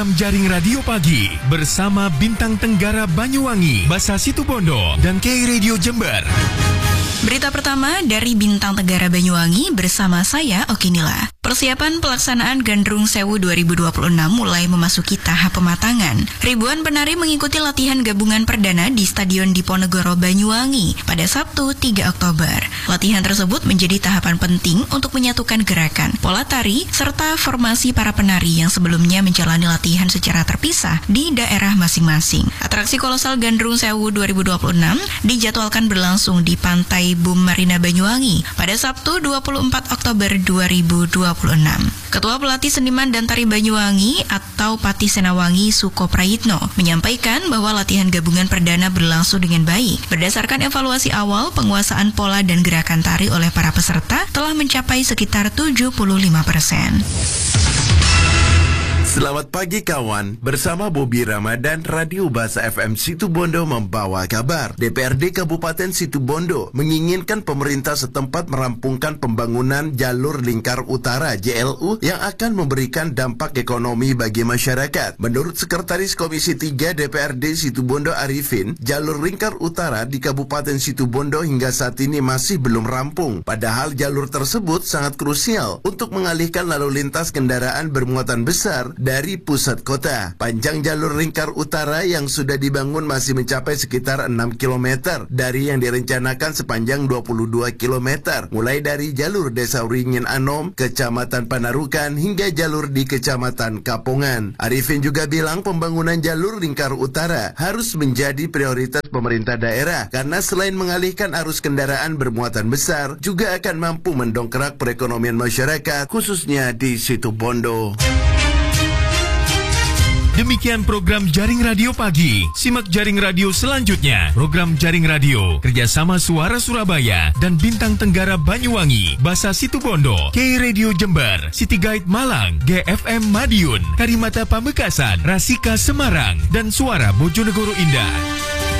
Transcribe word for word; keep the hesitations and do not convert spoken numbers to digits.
Jaring Radio Pagi bersama Bintang Tenggara Banyuwangi, Basa Situbondo, dan K Radio Jember. Berita pertama dari Bintang Tenggara Banyuwangi bersama saya Okinila. Persiapan pelaksanaan Gandrung Sewu dua ribu dua puluh enam mulai memasuki tahap pematangan. Ribuan penari mengikuti latihan gabungan perdana di Stadion Diponegoro Banyuwangi pada Sabtu tiga Oktober. Latihan tersebut menjadi tahapan penting untuk menyatukan gerakan, pola tari, serta formasi para penari yang sebelumnya menjalani latihan secara terpisah di daerah masing-masing. Atraksi kolosal Gandrung Sewu dua ribu dua puluh enam dijadwalkan berlangsung di Pantai Bum Marina Banyuwangi pada Sabtu dua puluh empat Oktober dua ribu dua puluh enam. Ketua Pelatih Seniman dan Tari Banyuwangi atau Pati Senawangi Suko Prayitno menyampaikan bahwa latihan gabungan perdana berlangsung dengan baik. Berdasarkan evaluasi awal, penguasaan pola dan gerakan tari oleh para peserta telah mencapai sekitar tujuh puluh lima persen. Selamat pagi kawan, bersama Bobi Ramadan, Radio Basa F M Situbondo membawa kabar. D P R D Kabupaten Situbondo menginginkan pemerintah setempat merampungkan pembangunan jalur lingkar utara J L U yang akan memberikan dampak ekonomi bagi masyarakat. Menurut Sekretaris Komisi tiga D P R D Situbondo Arifin, jalur lingkar utara di Kabupaten Situbondo hingga saat ini masih belum rampung. Padahal jalur tersebut sangat krusial untuk mengalihkan lalu lintas kendaraan bermuatan besar dari pusat kota. Panjang jalur lingkar utara yang sudah dibangun masih mencapai sekitar enam kilometer dari yang direncanakan sepanjang dua puluh dua kilometer, mulai dari jalur Desa Uringin Anom, Kecamatan Panarukan, hingga jalur di Kecamatan Kapongan. Arifin juga bilang pembangunan jalur lingkar utara harus menjadi prioritas pemerintah daerah karena selain mengalihkan arus kendaraan bermuatan besar, juga akan mampu mendongkrak perekonomian masyarakat, khususnya di Situbondo. Demikian program Jaring Radio Pagi. Simak Jaring Radio selanjutnya. Program Jaring Radio kerjasama Suara Surabaya dan Bintang Tenggara Banyuwangi, Basa Situbondo, K Radio Jember, City Guide Malang, G F M Madiun, Karimata Pamekasan, Rasika Semarang, dan Suara Bojonegoro Indah.